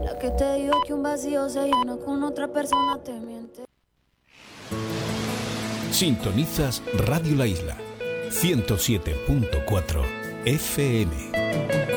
La que te dijo que un vacío se llena con otra persona te miente. Sintonizas Radio La Isla 107.4 FM.